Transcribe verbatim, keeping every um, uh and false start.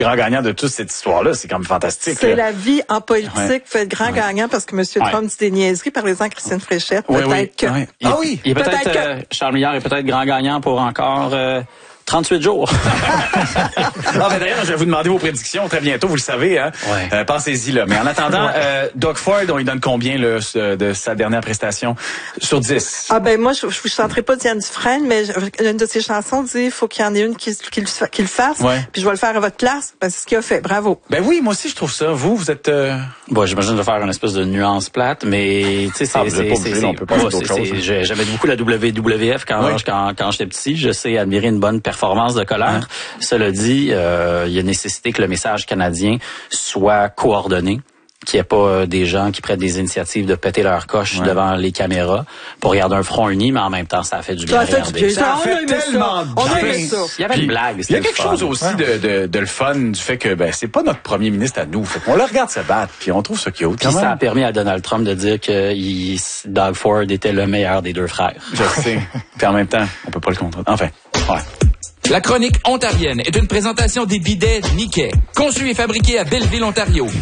grand gagnant de toute cette histoire-là. C'est quand même fantastique. C'est là. la vie en politique. Ouais. Vous faites grand ouais. gagnant parce que M. Trump ouais. dit des niaiseries. Parlez-en à Christine Fréchette. Oui, peut-être oui. que... Ouais. Il, Ah oui! Il est peut-être, peut-être que... euh, Charles Milliard est peut-être grand gagnant pour encore euh, trente-huit jours. Ah, ben d'ailleurs, je vais vous demander vos prédictions très bientôt, vous le savez, hein. Ouais. Euh, pensez-y, là. Mais en attendant, euh, Doug Ford, on lui donne combien, là, de sa dernière prestation? Sur dix? Ah ben moi, je ne chanterai pas Diane Dufresne, mais je, une de ses chansons dit il faut qu'il y en ait une qui, qui, qui, qui le fasse, ouais. puis je vais le faire à votre place. Ben, c'est ce qu'il a fait. Bravo. Ben oui, moi aussi, je trouve ça. Vous, vous êtes... Euh... Bon, j'imagine de faire une espèce de nuance plate, mais tu sais, c'est... Ah, vous êtes pas obligé, on peut passer d'autres choses. J'aimais beaucoup la W W F quand, oui. quand, quand j'étais petit. Je sais admirer une bonne performance de colère. Hein? Cela dit, euh, il y a nécessité que le message canadien soit coordonné, qu'il n'y ait pas euh, des gens qui prennent des initiatives de péter leur coche ouais. devant les caméras pour regarder un front uni, mais en même temps, ça a fait du bien à regarder. Ça a fait tellement bien. On aimait ça. Il y avait Puis, une blague. Il y a quelque fun. chose aussi de, de, de le fun du fait que ben c'est pas notre premier ministre à nous. On le regarde se battre, puis on trouve ça cute. Puis ça a permis à Donald Trump de dire que il, Doug Ford était le meilleur des deux frères. Je sais. Puis en même temps, on peut pas le contrôler. Enfin, ouais. La chronique ontarienne est une présentation des bidets Nikkei, conçu et fabriqué à Belleville, Ontario.